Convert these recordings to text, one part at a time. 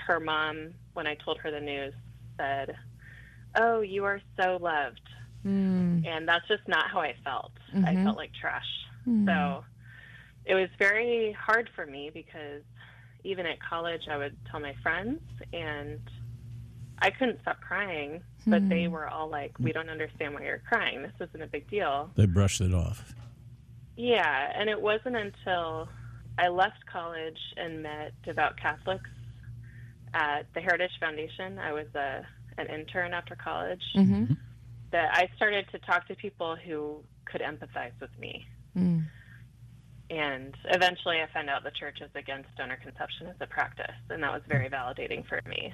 her mom, when I told her the news, said, "Oh, you are so loved." And that's just not how I felt. I felt like trash. So it was very hard for me because even at college, I would tell my friends, and I couldn't stop crying, but they were all like, "We don't understand why you're crying. This isn't a big deal." They brushed it off. Yeah, and it wasn't until I left college and met devout Catholics at the Heritage Foundation. I was an intern after college. That I started to talk to people who could empathize with me. And eventually I found out the church is against donor conception as a practice, and that was very validating for me.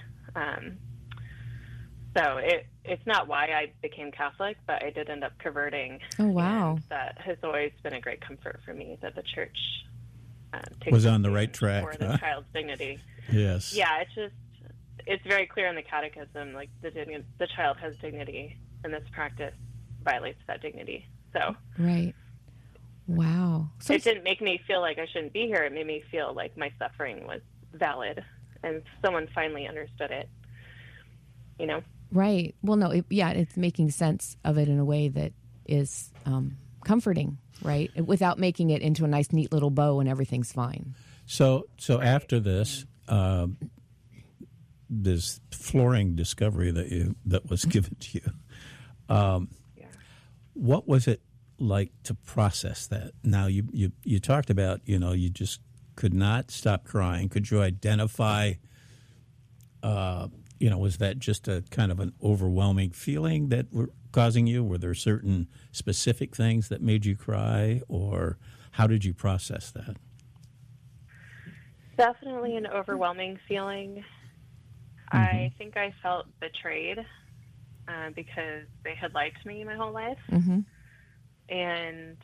So it's not why I became Catholic, but I did end up converting. Oh, wow. And that has always been a great comfort for me, that the church takes was on the right track for the child's dignity. Yes. Yeah, it's very clear in the catechism, like the child has dignity, and this practice violates that dignity. So right. Wow. So it didn't make me feel like I shouldn't be here. It made me feel like my suffering was valid, and someone finally understood it. Right. Well, no. It's making sense of it in a way that is comforting, right? Without making it into a nice, neat little bow and everything's fine. So after this, this flooring discovery that was given to you, what was it like to process that? Now you talked about you just could not stop crying. Could you identify? Was that just a kind of an overwhelming feeling that were causing you? Were there certain specific things that made you cry, or how did you process that? Definitely an overwhelming feeling. I think I felt betrayed because they had liked me my whole life. And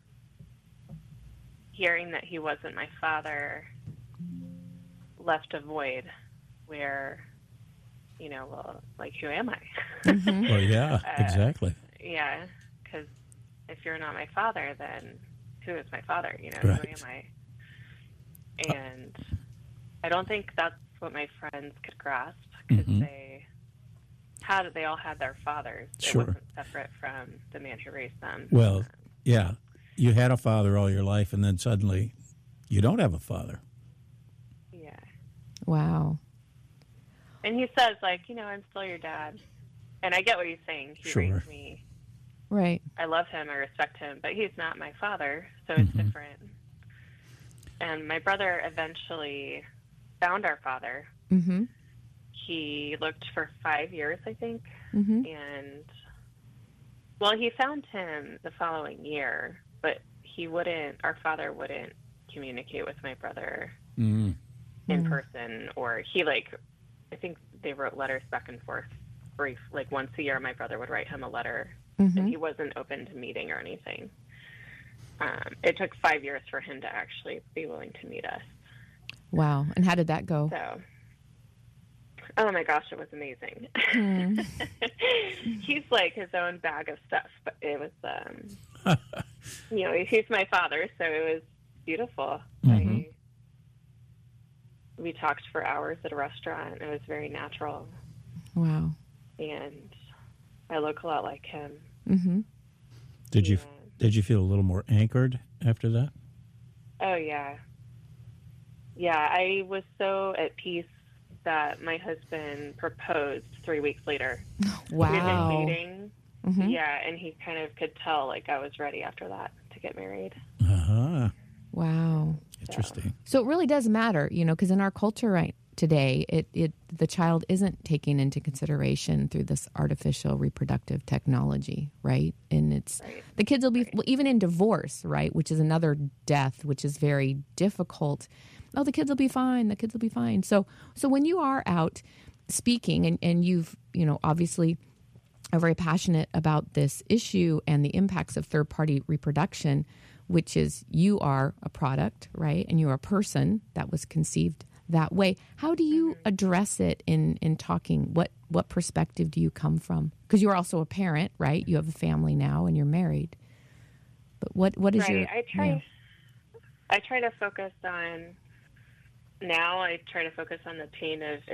hearing that he wasn't my father left a void where, well, like, who am I? Well, yeah, exactly. Yeah, because if you're not my father, then who is my father? Right. Who am I? And I don't think that's what my friends could grasp, because they all had their fathers. Sure. It wasn't separate from the man who raised them. Well, yeah, you had a father all your life, and then suddenly you don't have a father. Yeah. Wow. And he says, like, I'm still your dad. And I get what he's saying. He raised me. Right. I love him. I respect him. But he's not my father, so it's different. And my brother eventually found our father. He looked for 5 years, I think. And, well, he found him the following year, but our father wouldn't communicate with my brother in person, or I think they wrote letters back and forth brief. Like, once a year, my brother would write him a letter, and he wasn't open to meeting or anything. It took 5 years for him to actually be willing to meet us. Wow. And how did that go? So, oh my gosh, it was amazing. He's like his own bag of stuff, but it was, he's my father, so it was beautiful. We talked for hours at a restaurant. It was very natural. Wow. And I look a lot like him. Did you feel a little more anchored after that? Oh, yeah. Yeah, I was so at peace that my husband proposed 3 weeks later. Wow. We had been dating. Yeah, and he kind of could tell, like, I was ready after that to get married. Wow. Interesting. So it really does matter, because in our culture right today, the child isn't taken into consideration through this artificial reproductive technology, right? And the kids will be, well, even in divorce, right, which is another death, which is very difficult. Oh, the kids will be fine. The kids will be fine. So when you are out speaking and you've, obviously are very passionate about this issue and the impacts of third-party reproduction, which is you are a product, right? And you're a person that was conceived that way. How do you address it in talking? What perspective do you come from? Because you're also a parent, right? You have a family now and you're married. But what is your... I try to focus on the pain of